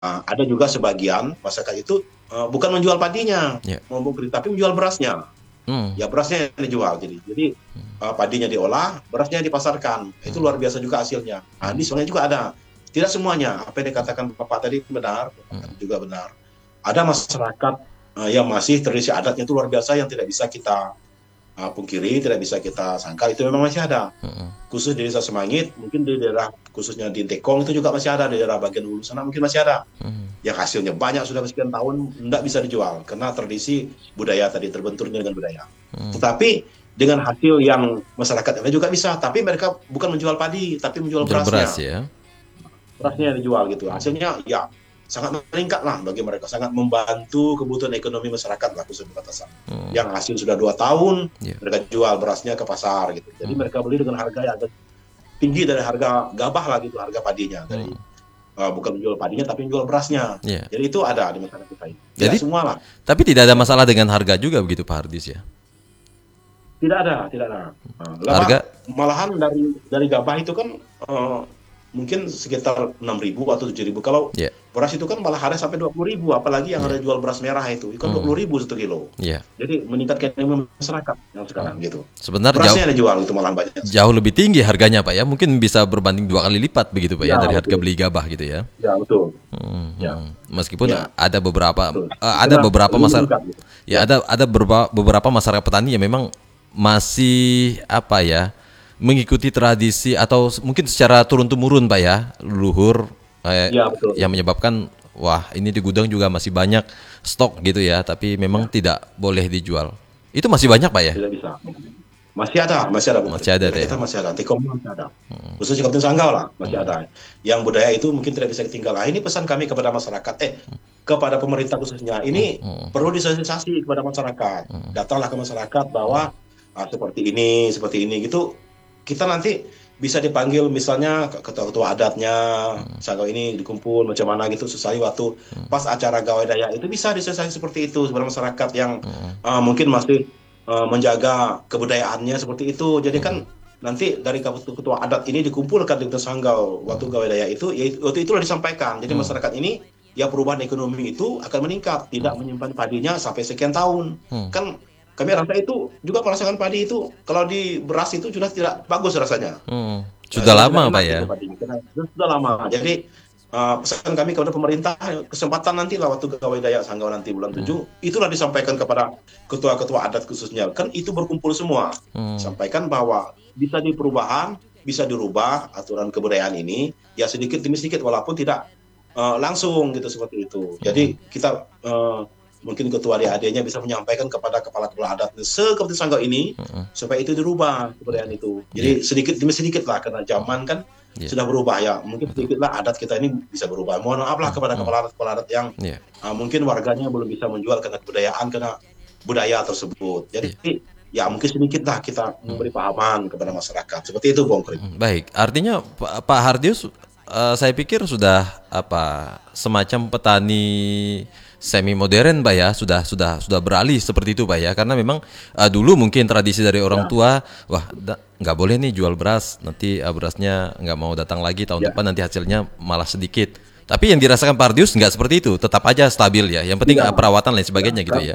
ada juga sebagian masyarakat itu bukan menjual padinya, Ya. tapi menjual berasnya. Hmm. Ya berasnya yang dijual. Jadi padinya diolah, berasnya dipasarkan. Itu Hmm. luar biasa juga hasilnya. Di Hmm. sebenarnya juga ada. Tidak semuanya. Apa yang dikatakan Bapak tadi benar, Bapak Hmm. tadi juga benar. Ada masyarakat yang masih tradisi adatnya itu luar biasa yang tidak bisa kita pungkiri, tidak bisa kita sangkal. Itu memang masih ada. Hmm. Khusus di desa Semangit, mungkin di daerah khususnya di Tekong itu juga masih ada, di daerah bagian hulu sana mungkin masih ada. Hmm. Yang hasilnya banyak sudah sekian tahun tidak bisa dijual karena tradisi budaya tadi terbenturnya dengan budaya. Hmm. Tetapi dengan hasil yang masyarakat ini juga bisa, tapi mereka bukan menjual padi, tapi menjual Jual beras berasnya. ya. Berasnya yang dijual gitu. Hmm. Hasilnya ya sangat meningkat lah bagi mereka, sangat membantu kebutuhan ekonomi masyarakat lah khusus di batasan. Hmm. Yang hasil sudah 2 tahun, Ya. mereka jual berasnya ke pasar gitu. Jadi Hmm. mereka beli dengan harga yang agak tinggi dari harga gabah lah gitu, harga padinya. Dari Hmm. bukan menjual padinya tapi menjual berasnya. Ya. Jadi itu ada di masyarakat kita ini. Tidak Jadi semua lah. tapi tidak ada masalah dengan harga juga begitu Pak Hardis ya. Tidak ada, tidak ada. Harga. Malahan dari gabah itu kan mungkin sekitar 6.000 atau 7.000. Kalau Ya. beras itu kan malah ada sampai 20.000, apalagi yang Ya. ada jual beras merah itu kan Hmm. 20.000 /kilo. Ya. Jadi meningkatkan ekonomi masyarakat yang sekarang gitu. Sebenarnya Berasnya yang dijual itu malah banyak. jauh lebih tinggi harganya Pak ya. Mungkin bisa berbanding 2 kali lipat begitu Pak ya Ya, dari harga betul. beli gabah gitu ya. Ya, betul. Hmm. Ya, Meskipun ya, ada beberapa betul. ada Karena beberapa lebih masyarakat meningkat gitu. ya, Ya, ada beberapa masyarakat petani yang memang masih apa ya, mengikuti tradisi atau mungkin secara turun temurun Pak ya, leluhur, ya betul, yang betul. menyebabkan wah ini di gudang juga masih banyak stok gitu ya, tapi memang Ya, tidak boleh dijual. Itu masih banyak Pak ya? tidak bisa. Masih ada Bu Kris. Masih ada Daerah teh. kita masih ada, Tikom masih ada. Khususnya Kabupaten Sanggau lah masih Hmm. ada. Yang budaya itu mungkin tidak bisa ditinggal. Ini pesan kami kepada masyarakat, kepada pemerintah khususnya. Hmm. Ini Hmm. perlu disosialisasi kepada masyarakat. Hmm. Datanglah ke masyarakat bahwa seperti ini gitu. Kita nanti bisa dipanggil misalnya ketua-ketua adatnya, Sanggau ini dikumpul macam mana gitu sesuai waktu pas acara Gawai Daya itu bisa disosialisasi seperti itu kepada masyarakat yang Hmm. mungkin masih menjaga kebudayaannya seperti itu. Jadi kan Hmm. nanti dari ketua adat ini dikumpulkan di Sanggau waktu Gawai Daya itu, ya waktu itulah disampaikan. Jadi Hmm. masyarakat ini ya perubahan ekonomi itu akan meningkat, tidak menyimpan padinya sampai sekian tahun. Hmm. Kan kami rasa itu juga merasakan padi itu kalau di beras itu sudah tidak bagus rasanya. Hmm. Ya, Sudah sudah tidak lama Pak enak ya. gitu padinya. Sudah lama. Jadi pesan kami kepada pemerintah, kesempatan nanti lah waktu Gawai Daya Sanggau nanti bulan Hmm. 7, itulah disampaikan kepada ketua-ketua adat khususnya. Kan itu berkumpul semua. Hmm. Sampaikan bahwa bisa diperubahan, bisa dirubah aturan kebudayaan ini, ya sedikit demi sedikit walaupun tidak langsung gitu seperti itu. Hmm. Jadi kita mungkin ketua DAD-nya bisa menyampaikan kepada kepala-kepala adat seperti Sanggau ini Hmm. supaya itu dirubah kebudayaan itu. Ya. Jadi sedikit demi sedikit lah karena zaman kan Ya. sudah berubah ya. Mungkin sedikit lah adat kita ini bisa berubah. Mohon maaf lah kepada Hmm. kepala adat yang Ya. mungkin warganya belum bisa menjual karena kebudayaan, karena budaya tersebut. Ya. Jadi ya mungkin sedikit lah kita memberi pahaman kepada masyarakat. Seperti itu, Bung Kris. Baik, artinya Pak Hardius, saya pikir sudah apa semacam petani semi modern Pak ya, sudah beralih seperti itu Pak ya, karena memang dulu mungkin tradisi dari orang Ya, tua, wah nggak boleh nih jual beras, nanti berasnya nggak mau datang lagi tahun ya. depan, nanti hasilnya malah sedikit. Tapi yang dirasakan Pak Hardius nggak seperti itu, tetap aja stabil ya, yang penting Tidak. perawatan lain Ya, sebagainya gitu ya.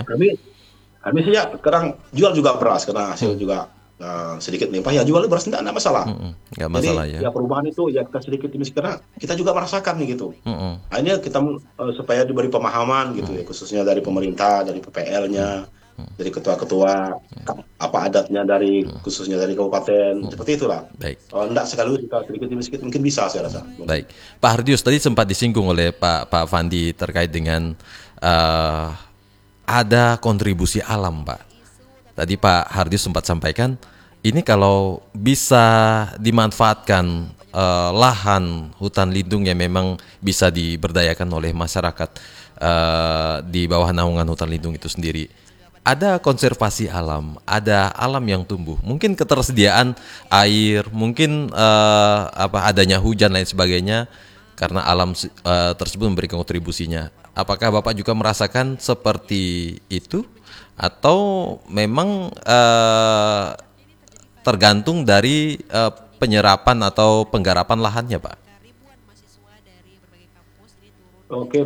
kami sih ya sekarang jual juga beras karena hasil juga sedikit melimpah, ya jual beras tidak ada masalah. Nggak masalah Jadi ya. ya perubahan itu ya kita sedikit demi sedikit, karena kita juga merasakan nih gitu. Mm-mm. Akhirnya kita supaya diberi pemahaman gitu ya, khususnya dari pemerintah, dari PPL-nya, dari ketua-ketua apa adatnya, dari khususnya dari kabupaten, seperti itulah. Baik. Enggak sekaligus kita sedikit demi sedikit mungkin bisa saya rasa. Baik, Pak Hardius tadi sempat disinggung oleh Pak Fandi terkait dengan ada kontribusi alam, Pak. Tadi Pak Hardius sempat sampaikan ini kalau bisa dimanfaatkan lahan hutan lindung yang memang bisa diberdayakan oleh masyarakat di bawah naungan hutan lindung itu sendiri. Ada konservasi alam, ada alam yang tumbuh. Mungkin ketersediaan air, mungkin adanya hujan lain sebagainya karena alam tersebut memberikan kontribusinya. Apakah Bapak juga merasakan seperti itu atau memang tergantung dari penyerapan atau penggarapan lahannya, Pak? Oke.